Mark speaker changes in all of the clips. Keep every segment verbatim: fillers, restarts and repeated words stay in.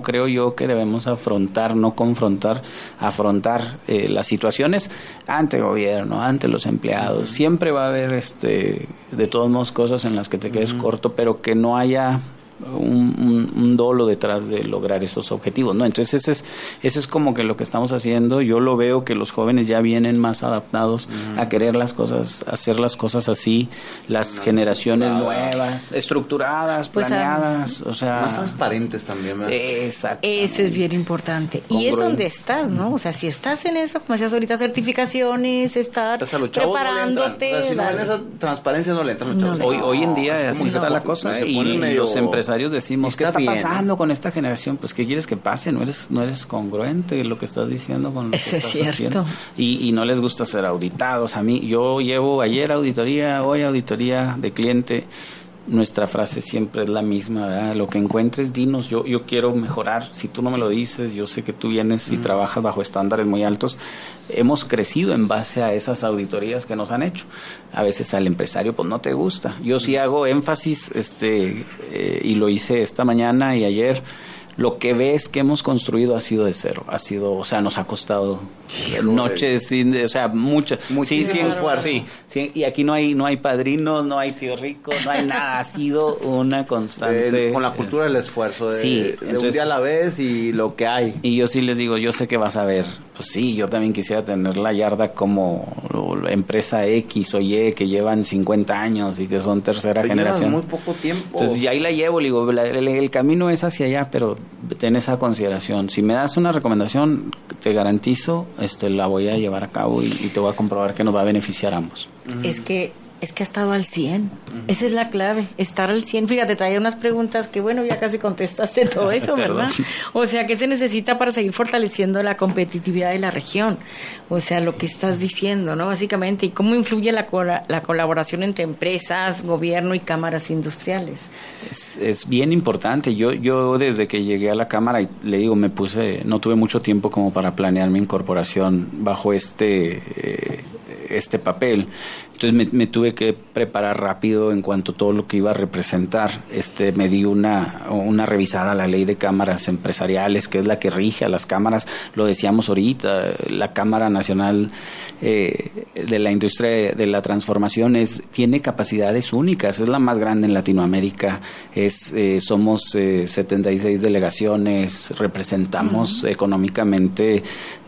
Speaker 1: creo yo que debemos afrontar, no confrontar, afrontar eh, las situaciones ante el gobierno, ante los empleados. Uh-huh. Siempre va a haber este de todos modos cosas en las que te quedes uh-huh. corto, pero que no haya Un, un, un dolo detrás de lograr esos objetivos, ¿no? Entonces ese es, ese es como que lo que estamos haciendo. Yo lo veo que los jóvenes ya vienen más adaptados uh-huh. a querer las cosas, hacer las cosas así, las más generaciones nuevas, estructuradas, pues planeadas, a, o sea,
Speaker 2: más transparentes también, ¿verdad?
Speaker 3: Exacto. Eso es bien importante. Y es donde estás, ¿no? O sea, si estás en eso, como decías ahorita, certificaciones, estar preparándote.
Speaker 2: No o sea, si no en esa transparencia no le entran los chavos.
Speaker 1: No, hoy, hoy en día así está la cosa y medio... los empresarios decimos, ¿qué está bien? pasando con esta generación? Pues, ¿qué quieres que pase? No eres no eres congruente lo que estás diciendo con lo
Speaker 3: Eso
Speaker 1: que estás
Speaker 3: es cierto.
Speaker 1: haciendo. Y, y no les gusta ser auditados. A mí, yo llevo ayer auditoría, hoy auditoría de cliente. Nuestra frase siempre es la misma, ¿verdad? Lo que encuentres, dinos, yo yo quiero mejorar. Si tú no me lo dices, yo sé que tú vienes y mm. trabajas bajo estándares muy altos. Hemos crecido en base a esas auditorías que nos han hecho. A veces al empresario pues no te gusta. Yo sí hago énfasis, este eh, y lo hice esta mañana y ayer. Lo que ves que hemos construido ha sido de cero, ha sido, o sea, nos ha costado Híjole. noches, sin, o sea, mucho, sí, sí, esfuerzo, sí, sí, y aquí no hay, no hay padrinos, no hay tío rico, no hay nada, ha sido una constante.
Speaker 2: Eh, con la cultura es, del esfuerzo, de,
Speaker 1: sí,
Speaker 2: de
Speaker 1: entonces,
Speaker 2: un día a la vez y lo que hay.
Speaker 1: Y yo sí les digo, yo sé que vas a ver, pues sí, yo también quisiera tener la yarda como empresa X o Y que llevan cincuenta años y que son tercera
Speaker 2: pero
Speaker 1: generación.
Speaker 2: Muy poco tiempo.
Speaker 1: Entonces, y ahí la llevo, le digo, la, el, el camino es hacia allá, pero ten esa consideración. Si me das una recomendación, te garantizo, este, la voy a llevar a cabo y, y te voy a comprobar que nos va a beneficiar a ambos.
Speaker 3: Uh-huh. Es que Es que ha estado al cien. Uh-huh. Esa es la clave, estar al cien. Fíjate, traía unas preguntas que, bueno, ya casi contestaste todo eso, ¿verdad? O sea, ¿qué se necesita para seguir fortaleciendo la competitividad de la región? O sea, lo que estás diciendo, ¿no? Básicamente, ¿y cómo influye la, col- la colaboración entre empresas, gobierno y cámaras industriales?
Speaker 1: Es, es bien importante. Yo, yo desde que llegué a la Cámara, y le digo, me puse, no tuve mucho tiempo como para planear mi incorporación bajo este... Eh, este papel, entonces me, me tuve que preparar rápido en cuanto a todo lo que iba a representar. Este, me di una, una revisada a la ley de cámaras empresariales, que es la que rige a las cámaras. Lo decíamos ahorita, la Cámara Nacional eh, de la Industria de la Transformación es, tiene capacidades únicas, es la más grande en Latinoamérica, es, eh, somos eh, setenta y seis delegaciones, representamos uh-huh. económicamente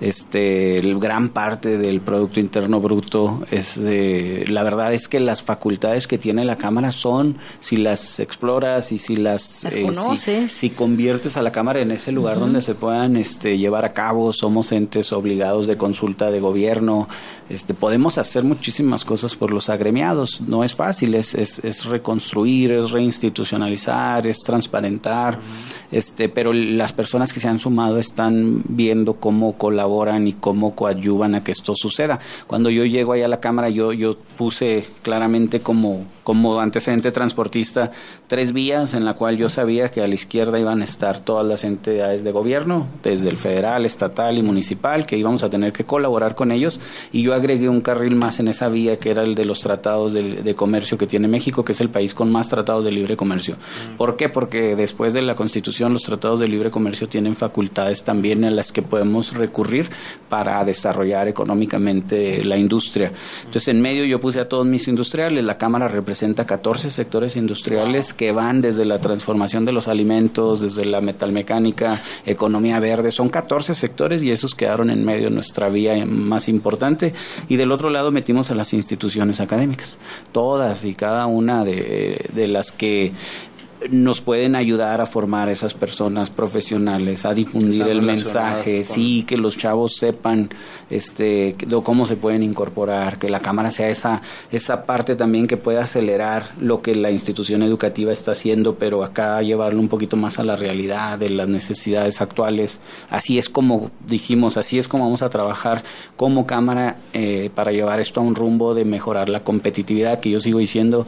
Speaker 1: este, el gran parte del Producto Interno Bruto. Es eh, la verdad es que las facultades que tiene la Cámara son, si las exploras y si las,
Speaker 3: las
Speaker 1: eh,
Speaker 3: conoces,
Speaker 1: si, si conviertes a la Cámara en ese lugar uh-huh. donde se puedan este, llevar a cabo, somos entes obligados de consulta de gobierno, este, podemos hacer muchísimas cosas por los agremiados, no es fácil, es, es, es reconstruir, es reinstitucionalizar, es transparentar, uh-huh. este, pero las personas que se han sumado están viendo cómo colaboran y cómo coadyuvan a que esto suceda. Cuando yo llego ahí a la Cámara, yo yo puse claramente como como antecedente transportista tres vías en la cual yo sabía que a la izquierda iban a estar todas las entidades de gobierno, desde el federal, estatal y municipal, que íbamos a tener que colaborar con ellos, y yo agregué un carril más en esa vía que era el de los tratados de, de comercio que tiene México, que es el país con más tratados de libre comercio. Mm. ¿Por qué? Porque después de la Constitución los tratados de libre comercio tienen facultades también a las que podemos recurrir para desarrollar económicamente la industria. Entonces en medio yo puse a todos mis industriales, la Cámara representa catorce sectores industriales wow. que van desde la transformación de los alimentos, desde la metalmecánica, economía verde, son catorce sectores y esos quedaron en medio de nuestra vía más importante, y del otro lado metimos a las instituciones académicas, todas y cada una de, de las que nos pueden ayudar a formar a esas personas profesionales, a difundir el mensaje, con... sí, que los chavos sepan este cómo se pueden incorporar, que la Cámara sea esa esa parte también que pueda acelerar lo que la institución educativa está haciendo, pero acá llevarlo un poquito más a la realidad de las necesidades actuales. Así es como dijimos, así es como vamos a trabajar como Cámara eh, para llevar esto a un rumbo de mejorar la competitividad, que yo sigo diciendo,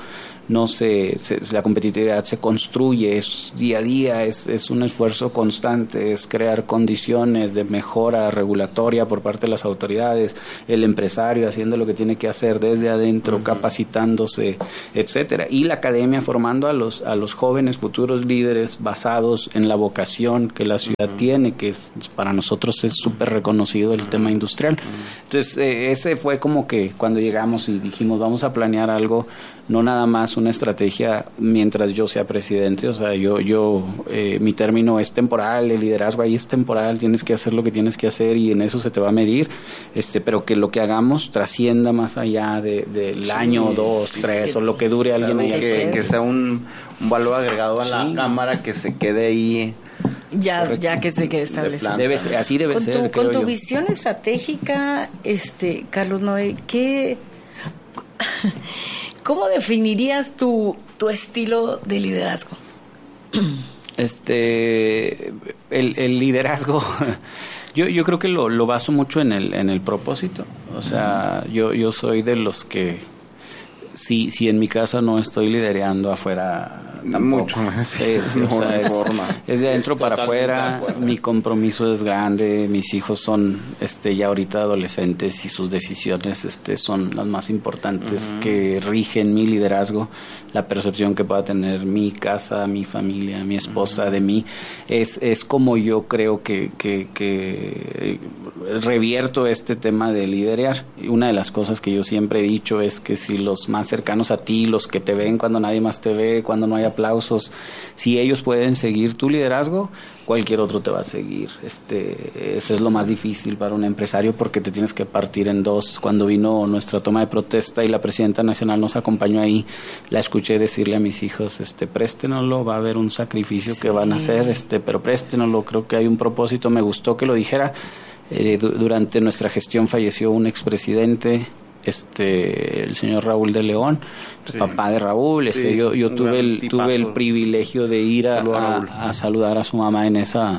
Speaker 1: no se, se la competitividad se construye, es día a día, es, es un esfuerzo constante, es crear condiciones de mejora regulatoria por parte de las autoridades, el empresario haciendo lo que tiene que hacer desde adentro, uh-huh. capacitándose, etcétera, y la academia formando a los a los jóvenes futuros líderes basados en la vocación que la ciudad uh-huh. tiene, que es, para nosotros es súper reconocido el uh-huh. tema industrial. Uh-huh. Entonces eh, ese fue como que cuando llegamos y dijimos vamos a planear algo, no nada más una estrategia mientras yo sea presidente, o sea, yo, yo eh, mi término es temporal, el liderazgo ahí es temporal, tienes que hacer lo que tienes que hacer y en eso se te va a medir, este, pero que lo que hagamos trascienda más allá de, del sí, año, dos, tres, que, o lo que dure o sea, alguien ahí.
Speaker 2: Que, que sea un, un valor agregado a la sí. cámara, que se quede ahí.
Speaker 3: Ya, ya que se quede establecido.
Speaker 1: Debe ser, así debe
Speaker 3: con
Speaker 1: ser,
Speaker 3: tu,
Speaker 1: creo
Speaker 3: Con tu
Speaker 1: yo.
Speaker 3: visión estratégica, este, Carlos Noé, ¿qué... ¿Cómo definirías tu, tu estilo de liderazgo?
Speaker 1: Este, el, el liderazgo, yo, yo creo que lo, lo baso mucho en el, en el propósito. O sea, yo, yo soy de los que, si, si en mi casa no estoy lidereando, afuera tampoco.
Speaker 2: Mucho más.
Speaker 1: Sí, sí, o sea, es, es de adentro para afuera. Mi compromiso es grande. Mis hijos son este ya ahorita adolescentes y sus decisiones este son las más importantes uh-huh. que rigen mi liderazgo. La percepción que pueda tener mi casa, mi familia, mi esposa uh-huh. de mí es es como yo creo que, que, que revierto este tema de liderear. Y una de las cosas que yo siempre he dicho es que si los más cercanos a ti, los que te ven cuando nadie más te ve, cuando no hay aplausos, si ellos pueden seguir tu liderazgo, cualquier otro te va a seguir. Este, eso es lo más difícil para un empresario porque te tienes que partir en dos. Cuando vino nuestra toma de protesta y la presidenta nacional nos acompañó ahí, la escuché decirle a mis hijos, este, préstenoslo, va a haber un sacrificio sí. que van a hacer, este, pero préstenoslo, creo que hay un propósito. Me gustó que lo dijera. Eh, du- durante nuestra gestión falleció un expresidente, este el señor Raúl de León, sí. el papá de Raúl, este sí, yo yo tuve el tipazo. tuve el privilegio de ir a, a, a saludar a su mamá en esa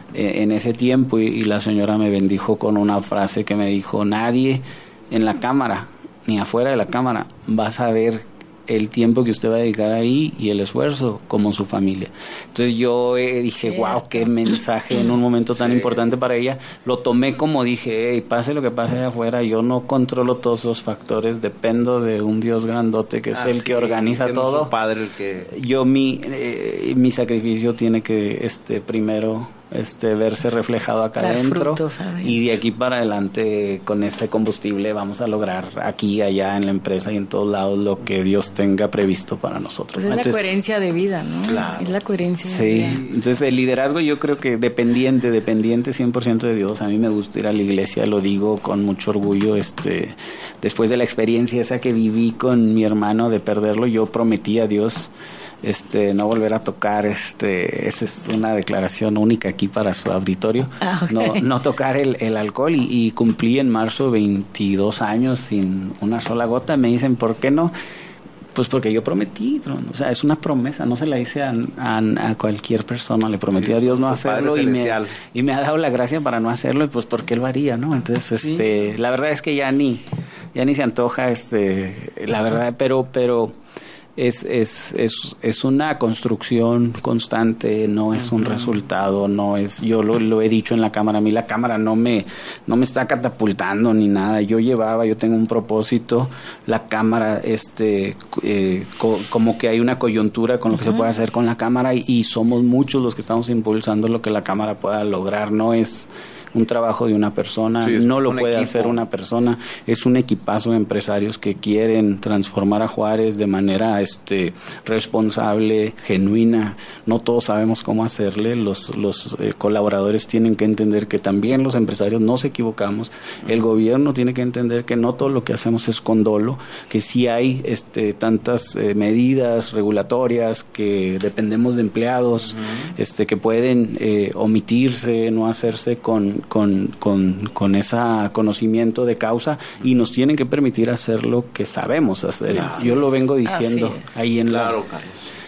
Speaker 1: en ese tiempo y, y la señora me bendijo con una frase que me dijo: nadie en la cámara ni afuera de la cámara va a saber el tiempo que usted va a dedicar ahí y el esfuerzo como su familia. Entonces yo eh, dije, wow, qué mensaje en un momento tan sí. importante para ella. Lo tomé como dije, hey, pase lo que pase allá afuera, yo no controlo todos los factores, dependo de un Dios grandote que es ah, el sí, que organiza todo.
Speaker 2: Su padre el que...
Speaker 1: Yo mi eh, mi sacrificio tiene que este primero este verse reflejado acá
Speaker 3: Dar
Speaker 1: adentro
Speaker 3: frutos,
Speaker 1: y de aquí para adelante con ese combustible vamos a lograr aquí, allá en la empresa y en todos lados lo que Dios tenga previsto para nosotros.
Speaker 3: Pues es
Speaker 1: Entonces,
Speaker 3: la coherencia de vida, ¿no?
Speaker 1: Claro.
Speaker 3: Es la coherencia
Speaker 1: sí.
Speaker 3: de vida.
Speaker 1: Entonces el liderazgo yo creo que dependiente, dependiente cien por ciento de Dios. A mí me gusta ir a la iglesia, lo digo con mucho orgullo. Este, después de la experiencia esa que viví con mi hermano de perderlo, yo prometí a Dios este no volver a tocar, este esa es una declaración única aquí para su auditorio,
Speaker 3: ah, okay.
Speaker 1: no no tocar el, el alcohol y, y cumplí en marzo veintidós años sin una sola gota. Me dicen, ¿por qué no? Pues porque yo prometí, o sea, es una promesa, no se la hice a, a, a cualquier persona, le prometí sí, a Dios no hacerlo y me, y me ha dado la gracia para no hacerlo, y pues porque él lo haría, ¿no? Entonces, sí. este, la verdad es que ya ni, ya ni se antoja, este, la verdad, pero, pero es, es, es, es una construcción constante, no es un resultado, no es, yo lo, lo he dicho en la cámara, a mí la cámara no me, no me está catapultando ni nada, yo llevaba, yo tengo un propósito, la cámara, este, eh, co, como que hay una coyuntura con lo que uh-huh. se puede hacer con la cámara y, y somos muchos los que estamos impulsando lo que la cámara pueda lograr, no es un trabajo de una persona, sí, no lo puede equipo. hacer una persona, es un equipazo de empresarios que quieren transformar a Juárez de manera este responsable, genuina. No todos sabemos cómo hacerle, los los eh, colaboradores tienen que entender que también los empresarios nos equivocamos, el gobierno tiene que entender que no todo lo que hacemos es con dolo, que sí hay este tantas eh, medidas regulatorias, que dependemos de empleados, uh-huh. este que pueden eh, omitirse, no hacerse con Con, con, con ese conocimiento de causa y nos tienen que permitir hacer lo que sabemos hacer. Claro. Yo lo vengo diciendo ahí en
Speaker 2: claro,
Speaker 1: la...
Speaker 2: Carlos.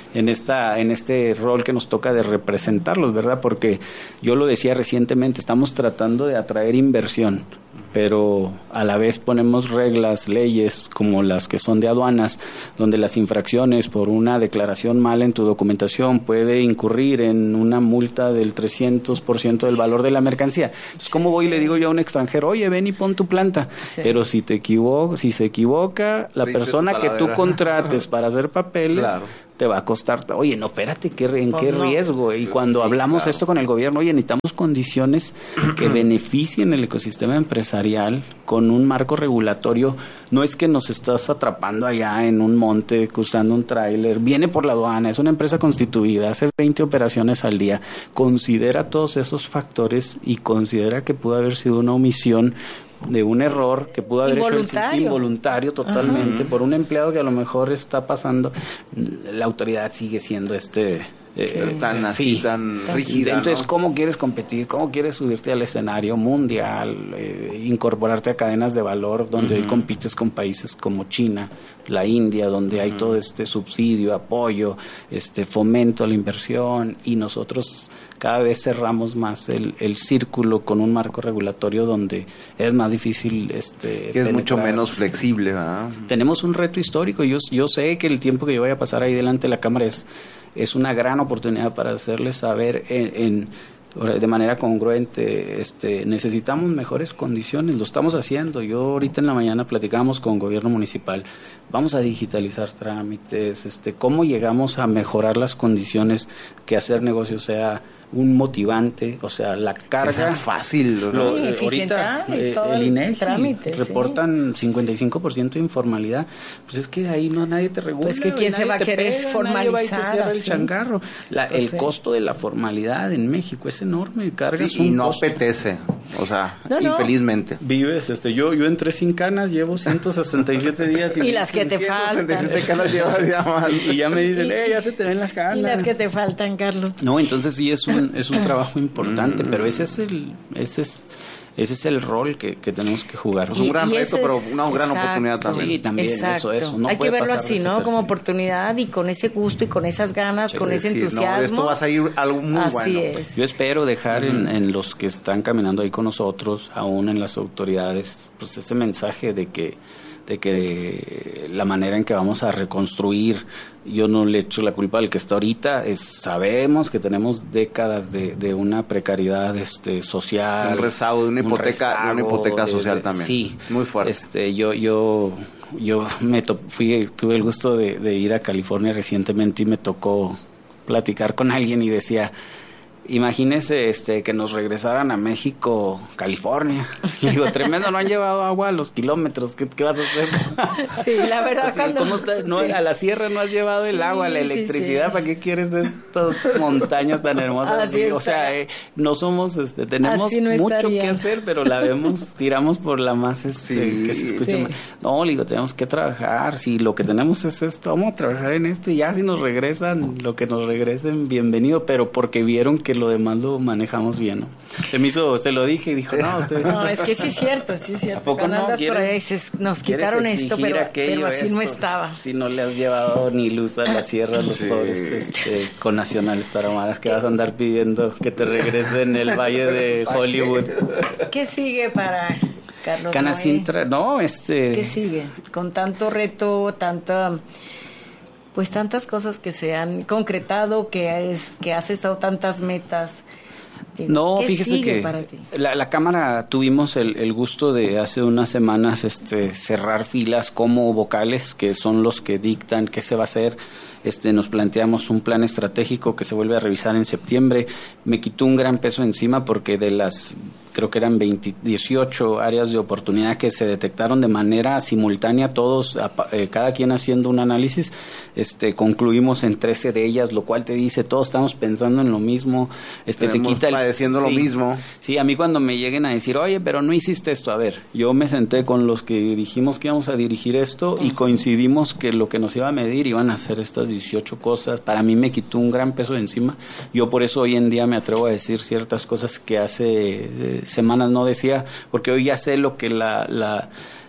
Speaker 1: en esta en este rol que nos toca de representarlos, ¿verdad? Porque yo lo decía recientemente, estamos tratando de atraer inversión, pero a la vez ponemos reglas, leyes como las que son de aduanas, donde las infracciones por una declaración mal en tu documentación puede incurrir en una multa del trescientos por ciento del valor de la mercancía. Entonces, ¿cómo voy y le digo yo a un extranjero, oye, ven y pon tu planta? Sí. Pero si te equivo- si se equivoca, la Dice persona que tú contrates para hacer papeles, claro, te va a costar, oye, no, espérate, ¿qué, ¿en pues qué no. riesgo? Y cuando sí, hablamos claro. esto con el gobierno, oye, necesitamos condiciones que beneficien el ecosistema empresarial con un marco regulatorio. No es que nos estás atrapando allá en un monte, cruzando un tráiler, viene por la aduana, es una empresa constituida, hace veinte operaciones al día. Considera todos esos factores y considera que pudo haber sido una omisión de un error que pudo haber
Speaker 3: involuntario.
Speaker 1: hecho el involuntario totalmente. Ajá. Por un empleado que a lo mejor está pasando, la autoridad sigue siendo este eh,
Speaker 2: sí. tan así, sí. tan rígida.
Speaker 1: Entonces,
Speaker 2: ¿no?
Speaker 1: ¿cómo quieres competir? ¿Cómo quieres subirte al escenario mundial? Eh, incorporarte a cadenas de valor donde uh-huh. hoy compites con países como China, la India, donde hay uh-huh. todo este subsidio, apoyo, este fomento a la inversión, y nosotros cada vez cerramos más el, el círculo con un marco regulatorio donde es más difícil este
Speaker 2: que es
Speaker 1: penetrar.
Speaker 2: Mucho menos flexible, ¿verdad?
Speaker 1: Tenemos un reto histórico. Yo, yo sé que el tiempo que yo voy a pasar ahí delante de la Cámara es, es una gran oportunidad para hacerles saber en, en de manera congruente, este, necesitamos mejores condiciones, lo estamos haciendo. Yo ahorita en la mañana platicamos con gobierno municipal, vamos a digitalizar trámites, este, cómo llegamos a mejorar las condiciones, que hacer negocio sea un motivante, o sea, la carga
Speaker 2: es fácil,
Speaker 3: ¿no?
Speaker 1: Sí, ahorita eh, el INEGI trámite, reportan sí. cincuenta y cinco por ciento de informalidad, pues es que ahí no nadie te regula,
Speaker 3: pues que quién se va a querer pega, formalizar
Speaker 1: el changarro. La, el sí. costo de la formalidad en México es enorme, cargas
Speaker 2: sí, y
Speaker 1: un
Speaker 2: no
Speaker 1: costo.
Speaker 2: apetece, o sea, no, no. infelizmente.
Speaker 1: Vives, este, yo yo entré sin canas, llevo ciento sesenta y siete días
Speaker 3: y, y las que te faltan.
Speaker 2: ciento sesenta y siete canas llevas ya más.
Speaker 1: Y, y ya me dicen, eh, ya se te ven las canas.
Speaker 3: Y las que te faltan, Carlos.
Speaker 1: No, entonces sí es un es un trabajo importante, pero ese es el ese es ese es el rol que, que tenemos que jugar.
Speaker 2: Es un gran reto, pero una
Speaker 3: exacto.
Speaker 2: gran oportunidad también.
Speaker 1: Sí, también
Speaker 3: exacto.
Speaker 1: eso, eso. No
Speaker 3: hay que verlo así, ¿no? Como oportunidad y con ese gusto y con esas ganas, sí, con ese sí, entusiasmo.
Speaker 2: No, esto va a salir algo muy
Speaker 3: así
Speaker 2: bueno.
Speaker 3: Es.
Speaker 1: Yo espero dejar uh-huh. en, en los que están caminando ahí con nosotros, aún en las autoridades, pues ese mensaje de que de que la manera en que vamos a reconstruir, yo no le echo la culpa al que está ahorita, es, sabemos que tenemos décadas de, de una precariedad este social,
Speaker 2: un rezago de una hipoteca,
Speaker 1: rezago,
Speaker 2: de una hipoteca social
Speaker 1: de,
Speaker 2: también,
Speaker 1: sí,
Speaker 2: muy fuerte.
Speaker 1: Este, yo, yo, yo me to, fui, tuve el gusto de, de ir a California recientemente y me tocó platicar con alguien y decía, imagínese este, que nos regresaran a México, California. Le digo, tremendo, no han llevado agua a los kilómetros. ¿Qué, qué vas a hacer?
Speaker 3: Sí, la verdad.
Speaker 1: Así, cuando... ¿cómo está? No, sí. A la sierra no has llevado el agua, sí, la electricidad. Sí, sí. ¿Para qué quieres estas montañas tan hermosas?
Speaker 3: Así
Speaker 1: o sea, eh, no somos, este, tenemos no mucho estaría. que hacer, pero la vemos, tiramos por la más, este, sí, que se escuche sí. más. No, le digo, tenemos que trabajar. Si lo que tenemos es esto, vamos a trabajar en esto y ya si nos regresan, lo que nos regresen, bienvenido, pero porque vieron que lo demás lo manejamos bien, ¿no? Se me hizo, se lo dije y dijo, no, usted...
Speaker 3: No, es que sí es cierto, sí es cierto.
Speaker 1: ¿A poco no?
Speaker 3: Por ahí, nos quitaron esto, pero, pero así
Speaker 1: esto,
Speaker 3: no estaba.
Speaker 1: Si no le has llevado ni luz a la sierra, los sí. pobres este, con nacionales tarahumaras, que vas a andar pidiendo que te regresen el valle de Hollywood.
Speaker 3: ¿Qué sigue para Carlos
Speaker 1: Canacintra? No, este...
Speaker 3: ¿Qué sigue? Con tanto reto, tanta... pues tantas cosas que se han concretado, que es que has estado tantas metas.
Speaker 1: No,
Speaker 3: ¿Qué
Speaker 1: fíjese
Speaker 3: sigue
Speaker 1: que
Speaker 3: para ti?
Speaker 1: La, la Cámara tuvimos el, el gusto de hace unas semanas este, cerrar filas como vocales, que son los que dictan qué se va a hacer. Este, nos planteamos un plan estratégico que se vuelve a revisar en septiembre. Me quitó un gran peso encima porque de las, creo que eran veinte, dieciocho áreas de oportunidad que se detectaron de manera simultánea, todos, eh, cada quien haciendo un análisis, este, concluimos en trece de ellas, lo cual te dice, todos estamos pensando en lo mismo, este, te quita el...
Speaker 2: padeciendo
Speaker 1: sí,
Speaker 2: lo mismo.
Speaker 1: Sí, a mí cuando me lleguen a decir, oye, pero no hiciste esto, a ver, yo me senté con los que dijimos que íbamos a dirigir esto y coincidimos que lo que nos iba a medir iban a ser estas dieciocho cosas. Para mí me quitó un gran peso de encima. Yo por eso hoy en día me atrevo a decir ciertas cosas que hace eh, semanas no decía, porque hoy ya sé lo que la, la,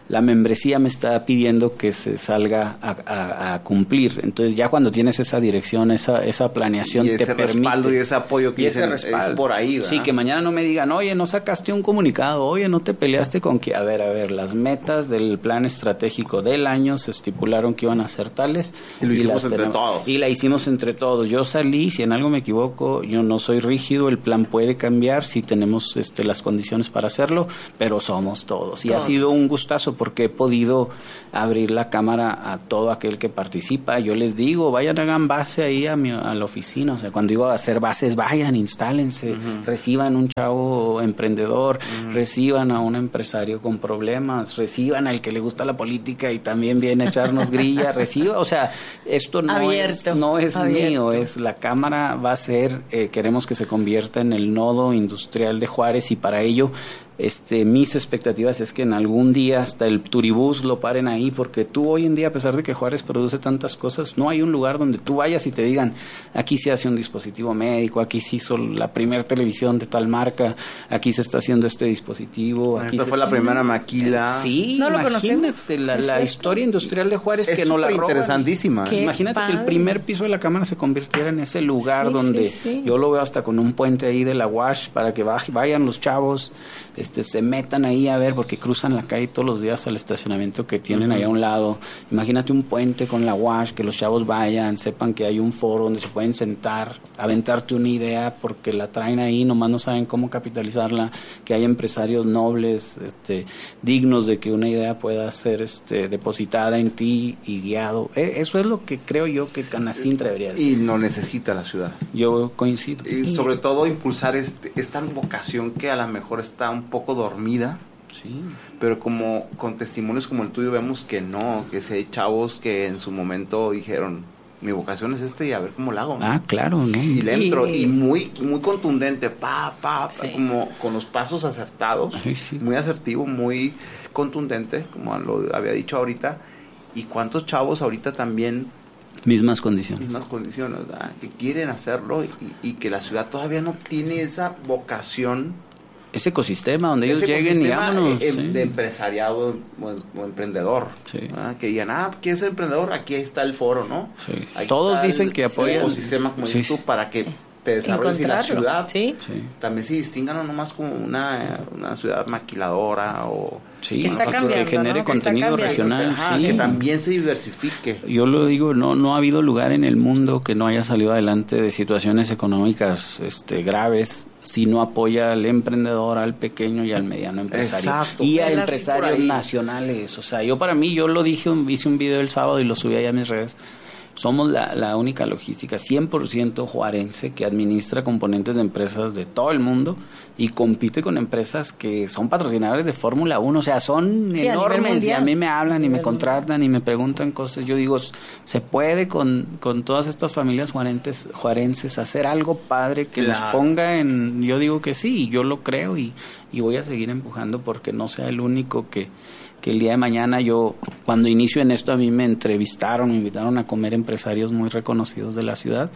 Speaker 1: la membresía me está pidiendo que se salga a, a, a cumplir. Entonces ya cuando tienes esa dirección, esa esa planeación,
Speaker 2: y ese
Speaker 1: te permite,
Speaker 2: respaldo y ese apoyo que
Speaker 1: y
Speaker 2: dicen,
Speaker 1: ese respaldo,
Speaker 2: es por ahí, ¿verdad?
Speaker 1: Sí, que mañana no me digan, oye, no sacaste un comunicado, oye, no te peleaste con que, a ver, a ver, las metas del plan estratégico del año se estipularon que iban a ser tales.
Speaker 2: Y lo hicimos
Speaker 1: las
Speaker 2: entre
Speaker 1: tenemos,
Speaker 2: todos.
Speaker 1: Y la hicimos entre todos. Yo salí, si en algo me equivoco, yo no soy rígido, el plan puede cambiar si tenemos este, las condiciones para hacerlo, pero somos todos. Y todos. Ha sido un gustazo porque he podido abrir la cámara a todo aquel que participa. Yo les digo, vayan, hagan base ahí a, mi, a la oficina. O sea, cuando digo a hacer bases, vayan, instálense, uh-huh. reciban un chavo emprendedor, uh-huh. reciban a un empresario con problemas, reciban al que le gusta la política y también viene a echarnos grilla, reciba. O sea, esto no abierto, es, no es mío, es la cámara va a ser, eh, queremos que se convierta en el nodo industrial de Juárez y para ello Este, mis expectativas es que en algún día hasta el turibús lo paren ahí, porque tú hoy en día, a pesar de que Juárez produce tantas cosas, no hay un lugar donde tú vayas y te digan, aquí se hace un dispositivo médico, aquí se hizo la primer televisión de tal marca, aquí se está haciendo este dispositivo. Aquí
Speaker 2: Esta
Speaker 1: se...
Speaker 2: fue la primera maquila.
Speaker 1: Sí,
Speaker 3: no lo
Speaker 1: imagínate la, la historia industrial de Juárez
Speaker 2: es
Speaker 1: que no la roban.
Speaker 2: Interesantísima.
Speaker 3: Qué
Speaker 1: imagínate
Speaker 3: padre.
Speaker 1: que el primer piso de la cámara se convirtiera en ese lugar
Speaker 3: sí,
Speaker 1: donde
Speaker 3: sí, sí.
Speaker 1: yo lo veo hasta con un puente ahí de la U A S H para que vayan los chavos, este, se metan ahí a ver, porque cruzan la calle todos los días al estacionamiento que tienen uh-huh. allá a un lado. Imagínate un puente con la U A S H, que los chavos vayan, sepan que hay un foro donde se pueden sentar, aventarte una idea porque la traen ahí, nomás no saben cómo capitalizarla, que hay empresarios nobles, este, dignos de que una idea pueda ser este, depositada en ti y guiado. Eh, eso es lo que creo yo que Canacintra debería hacer.
Speaker 2: Y lo necesita la ciudad.
Speaker 1: Yo coincido.
Speaker 2: Y sobre todo impulsar este, esta vocación que a lo mejor está un poco dormida.
Speaker 1: Sí.
Speaker 2: Pero como con testimonios como el tuyo vemos que no, que si hay chavos que en su momento dijeron, mi vocación es este y a ver cómo la hago, ¿no?
Speaker 1: Ah, claro, ¿no?
Speaker 2: Y le entro,
Speaker 3: y,
Speaker 2: y muy muy contundente, pa, pa, pa sí. como con los pasos acertados,
Speaker 1: sí, sí.
Speaker 2: muy asertivo, muy contundente, como lo había dicho ahorita. Y cuántos chavos ahorita también
Speaker 1: mismas condiciones
Speaker 2: mismas condiciones, ¿verdad? Que quieren hacerlo y, y que la ciudad todavía no tiene esa vocación,
Speaker 1: ese ecosistema donde ellos
Speaker 2: ese
Speaker 1: lleguen y vámonos,
Speaker 2: eh,
Speaker 1: sí.
Speaker 2: de empresariado o, o emprendedor,
Speaker 1: sí.
Speaker 2: que digan, ah, ¿quieres ser emprendedor? Aquí está el foro, ¿no?
Speaker 1: Sí. Todos dicen
Speaker 2: el,
Speaker 1: que apoyan
Speaker 2: el ecosistema como
Speaker 1: sí.
Speaker 2: dices tú para que te desarrolles y la ciudad
Speaker 3: ¿sí?
Speaker 1: Sí.
Speaker 2: también se distingan no nomás como una, una ciudad maquiladora o
Speaker 1: sí,
Speaker 3: que está
Speaker 1: no,
Speaker 3: cambiando,
Speaker 1: que genere
Speaker 3: ¿no?
Speaker 1: contenido
Speaker 3: que
Speaker 1: regional,
Speaker 2: Ajá,
Speaker 1: sí.
Speaker 2: que también se diversifique.
Speaker 1: Yo lo digo, no no ha habido lugar en el mundo que no haya salido adelante de situaciones económicas este graves si no apoya al emprendedor, al pequeño y al mediano empresario.
Speaker 2: Exacto.
Speaker 1: Y a
Speaker 3: Las,
Speaker 1: empresarios nacionales. O sea, yo para mí, yo lo dije, hice un video el sábado y lo subí allá a mis redes. Somos la, la única logística cien por ciento juarense que administra componentes de empresas de todo el mundo y compite con empresas que son patrocinadores de Fórmula uno, o sea, son sí, enormes y a mí me hablan y me contratan y me preguntan cosas. Yo digo, se puede con, con todas estas familias juarenses, juarenses hacer algo padre que claro. nos ponga en... Yo digo que sí, yo lo creo y, y voy a seguir empujando porque no sea el único que... que el día de mañana yo, cuando inicio en esto, a mí me entrevistaron, me invitaron a comer empresarios muy reconocidos de la ciudad,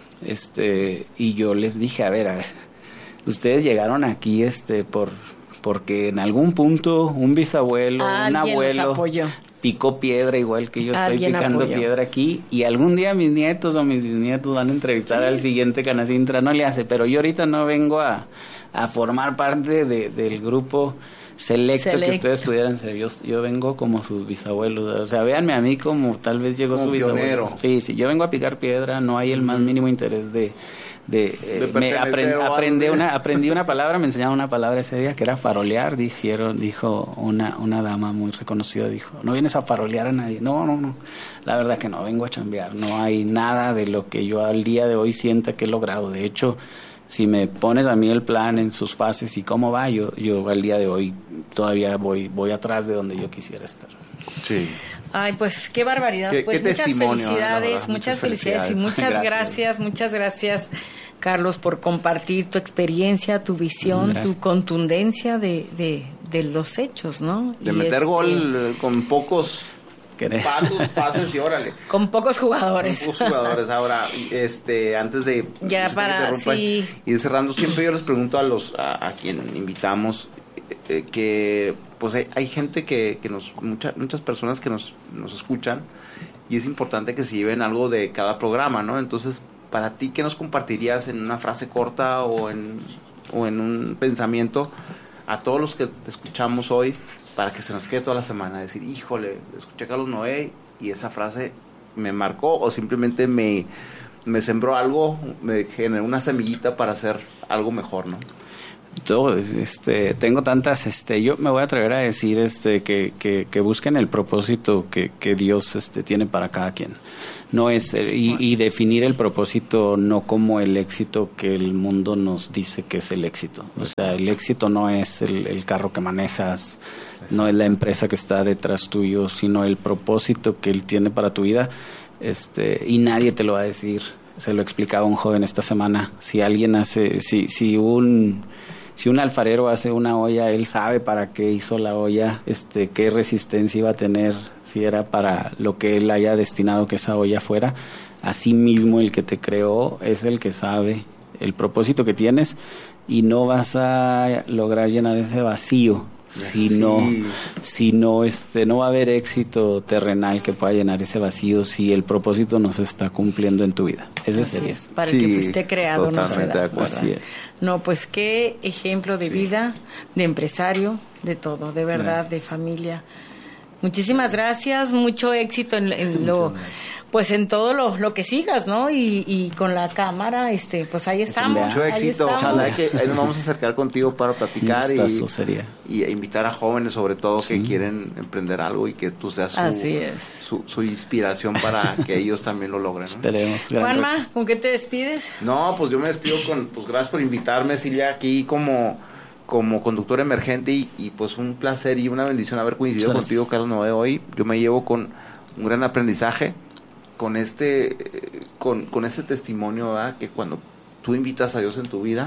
Speaker 1: este, y yo les dije, a ver, a ver, ustedes llegaron aquí, este, por, porque en algún punto un bisabuelo, un abuelo picó piedra igual que yo estoy picando apoyó. piedra aquí, y algún día mis nietos o mis bisnietos van a entrevistar sí. al siguiente Canacintra, no le hace, pero yo ahorita no vengo a, a formar parte de, del grupo Selecto, Selecto que ustedes pudieran ser. Yo, yo vengo como sus bisabuelos. O sea, véanme a mí como tal vez llegó como su bisabuelo. Pionero. Sí, sí, yo vengo a picar piedra, no hay el más mínimo interés de... de, eh, de me aprend, aprendí, una, aprendí una palabra, me enseñaron una palabra ese día que era farolear, dijeron, dijo una, una dama muy reconocida, dijo, no vienes a farolear a nadie. No, no, no, la verdad que no, vengo a chambear. No hay nada de lo que yo al día de hoy sienta que he logrado. De hecho, si me pones a mí el plan en sus fases y cómo va, yo yo al día de hoy todavía voy voy atrás de donde yo quisiera estar.
Speaker 2: Sí.
Speaker 3: Ay, pues qué barbaridad.
Speaker 2: Qué,
Speaker 3: pues
Speaker 2: qué
Speaker 3: muchas felicidades,
Speaker 2: ¿no?
Speaker 3: muchas, muchas
Speaker 2: felicidades,
Speaker 3: felicidades y muchas gracias. gracias, muchas gracias, Carlos, por compartir tu experiencia, tu visión, gracias. tu contundencia de, de, de los hechos, ¿no?
Speaker 2: De
Speaker 3: y
Speaker 2: meter
Speaker 3: este,
Speaker 2: gol con pocos pasos, pases y órale.
Speaker 3: Con pocos jugadores.
Speaker 2: Con pocos jugadores. Ahora, este, antes de
Speaker 3: ya para sí.
Speaker 2: ir cerrando, siempre yo les pregunto a los a, a quien invitamos, eh, que pues hay, hay gente que, que nos, mucha, muchas personas que nos, nos escuchan, y es importante que se lleven algo de cada programa, ¿no? Entonces, para ti, ¿qué nos compartirías en una frase corta o en, o en un pensamiento a todos los que te escuchamos hoy, para que se nos quede toda la semana? Decir, híjole, escuché a Carlos Noé y esa frase me marcó, o simplemente me, me sembró algo, me generó una semillita para hacer algo mejor, ¿no?
Speaker 1: Todo, este, tengo tantas, este, yo me voy a atrever a decir, este, que, que, que busquen el propósito que, que Dios, este, tiene para cada quien. No es, y, y definir el propósito no como el éxito que el mundo nos dice que es el éxito. O sea, el éxito no es el, el carro que manejas, no es la empresa que está detrás tuyo, sino el propósito que Él tiene para tu vida, este, y nadie te lo va a decir. Se lo explicaba un joven esta semana. Si alguien hace, si, si un Si un alfarero hace una olla, él sabe para qué hizo la olla, este, qué resistencia iba a tener, si era para lo que él haya destinado que esa olla fuera. Así mismo el que te creó es el que sabe el propósito que tienes, y no vas a lograr llenar ese vacío si sí. no, si no, este, no va a haber éxito terrenal que pueda llenar ese vacío si el propósito no se está cumpliendo en tu vida. Ese
Speaker 3: Así
Speaker 1: sería.
Speaker 3: es, para
Speaker 2: sí,
Speaker 3: el que fuiste creado no se da.
Speaker 1: Así es.
Speaker 3: No, pues qué ejemplo de sí. vida, de empresario, de todo, de verdad,
Speaker 1: Gracias.
Speaker 3: de familia. Muchísimas gracias, mucho éxito en, en lo, pues en todo lo, lo que sigas, ¿no? Y, y con la cámara, este, pues ahí estamos.
Speaker 2: Mucho éxito,
Speaker 3: ojalá
Speaker 2: que ahí nos vamos a acercar contigo para platicar y,
Speaker 1: sería.
Speaker 2: y invitar a jóvenes, sobre todo, sí. que quieren emprender algo, y que tú seas su,
Speaker 3: Así es.
Speaker 2: su, su inspiración para que ellos también lo logren, ¿no?
Speaker 1: Esperemos.
Speaker 3: Juanma, ¿con qué te despides?
Speaker 2: No, pues yo me despido con, pues gracias por invitarme, Silvia, aquí como... como conductor emergente, y, y pues un placer y una bendición haber coincidido Muchas contigo, Carlos Noé, hoy. Yo me llevo con un gran aprendizaje, con este eh, con, con este testimonio, ¿verdad? Que cuando tú invitas a Dios en tu vida,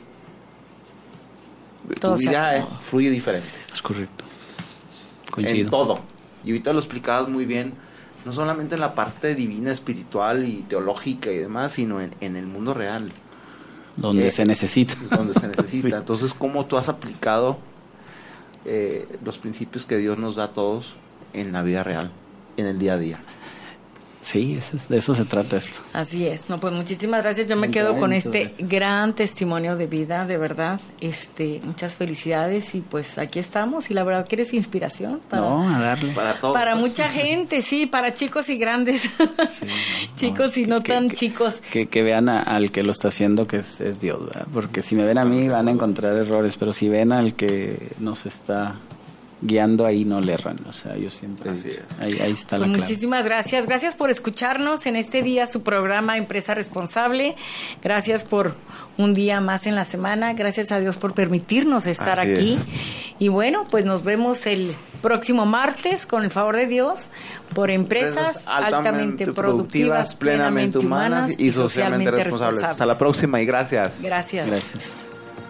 Speaker 2: Todo tu vida eh, fluye diferente.
Speaker 1: Es correcto. Coincido.
Speaker 2: En todo. Y ahorita lo explicabas muy bien, no solamente en la parte divina, espiritual y teológica y demás, sino en, en el mundo real.
Speaker 1: Donde
Speaker 2: eh,
Speaker 1: se necesita.
Speaker 2: Donde se necesita.
Speaker 1: Sí.
Speaker 2: Entonces, ¿cómo tú has aplicado eh, los principios que Dios nos da a todos en la vida real, en el día a día?
Speaker 1: Sí, eso, de eso se trata esto.
Speaker 3: Así es. No, pues muchísimas gracias. Yo me quedo con este gracias. gran testimonio de vida, de verdad. Este, muchas felicidades, y pues aquí estamos, y la verdad que eres inspiración para,
Speaker 1: no, a darle.
Speaker 2: para todo.
Speaker 3: Para mucha gente, sí, para chicos y grandes. Sí, no, chicos no, y no que, tan
Speaker 1: que,
Speaker 3: chicos.
Speaker 1: Que, que vean a, al que lo está haciendo, que es, es Dios, ¿verdad? Porque si me ven a mí van a encontrar errores, pero si ven al que nos está guiando, ahí no le erran. O sea, yo siempre
Speaker 2: Así es.
Speaker 1: ahí, ahí está
Speaker 3: pues
Speaker 1: la clave.
Speaker 3: Muchísimas gracias. Gracias por escucharnos en este día, su programa Empresa Responsable. Gracias por un día más en la semana. Gracias a Dios por permitirnos estar Así aquí. Es. Y bueno, pues nos vemos el próximo martes, con el favor de Dios, por empresas altamente, altamente productivas, plenamente humanas y socialmente responsables. responsables.
Speaker 2: Hasta la próxima y gracias.
Speaker 3: Gracias.
Speaker 1: Gracias.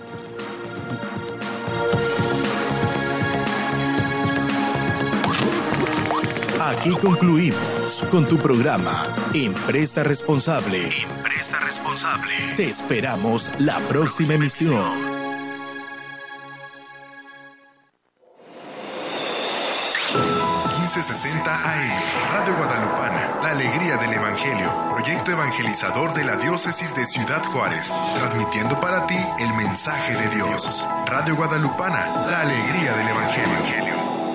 Speaker 4: Aquí concluimos con tu programa Empresa Responsable. Empresa Responsable. Te esperamos la próxima emisión.
Speaker 5: quince sesenta A M, Radio Guadalupana, la alegría del Evangelio, proyecto evangelizador de la diócesis de Ciudad Juárez, transmitiendo para ti el mensaje de Dios. Radio Guadalupana, la alegría del Evangelio.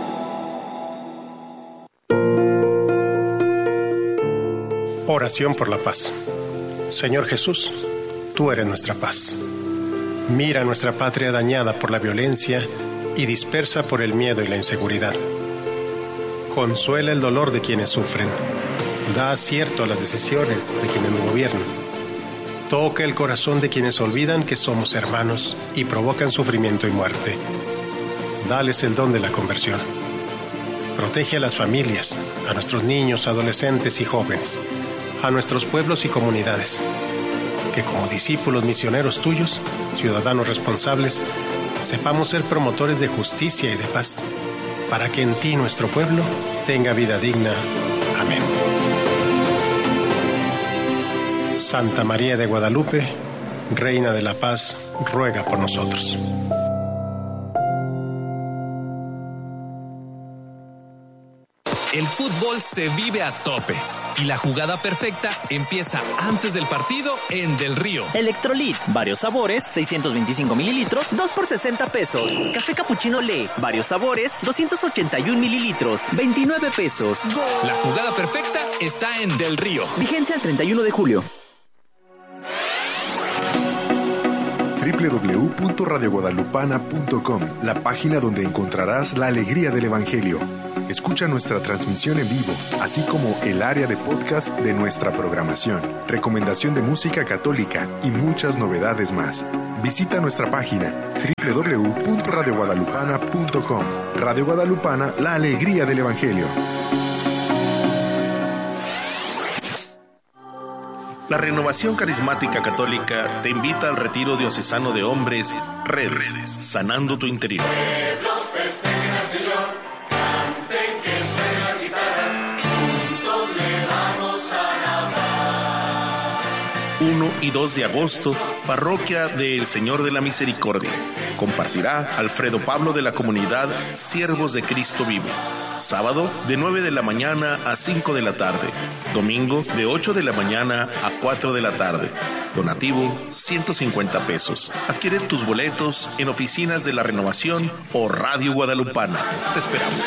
Speaker 6: Oración por la paz. Señor Jesús, tú eres nuestra paz. Mira nuestra patria dañada por la violencia y dispersa por el miedo y la inseguridad. Consuela el dolor de quienes sufren. Da acierto a las decisiones de quienes nos gobiernan. Toca el corazón de quienes olvidan que somos hermanos y provocan sufrimiento y muerte. Dales el don de la conversión. Protege a las familias, a nuestros niños, adolescentes y jóvenes, a nuestros pueblos y comunidades. Que como discípulos misioneros tuyos, ciudadanos responsables, sepamos ser promotores de justicia y de paz, para que en ti nuestro pueblo tenga vida digna. Amén. Santa María de Guadalupe, Reina de la Paz, ruega por nosotros.
Speaker 7: el fútbol se vive a tope y la jugada perfecta empieza antes del partido en Del Río.
Speaker 8: Electrolit, varios sabores, seiscientos veinticinco mililitros, dos por sesenta pesos. Café Capuchino Le, varios sabores, doscientos ochenta y uno mililitros, veintinueve pesos.
Speaker 7: La jugada perfecta está en Del Río.
Speaker 8: Vigencia el treinta y uno de julio.
Speaker 5: doble u doble u doble u punto radio guadalupana punto com, la página donde encontrarás la alegría del Evangelio. Escucha nuestra transmisión en vivo, así como el área de podcast de nuestra programación, recomendación de música católica y muchas novedades más. Visita nuestra página doble u doble u doble u punto radio guadalupana punto com. Radio Guadalupana, la alegría del Evangelio.
Speaker 9: La Renovación Carismática Católica te invita al retiro diocesano de hombres, Redes, sanando tu interior.
Speaker 10: Pueblos festejen al Señor, canten que suenen las guitarras, juntos le vamos a alabar.
Speaker 9: uno y dos de agosto, Parroquia del Señor de la Misericordia. Compartirá Alfredo Pablo de la comunidad Siervos de Cristo Vivo. Sábado de nueve de la mañana a cinco de la tarde. Domingo de ocho de la mañana a cuatro de la tarde. Donativo ciento cincuenta pesos. Adquiere tus boletos en oficinas de la Renovación o Radio Guadalupana. Te esperamos.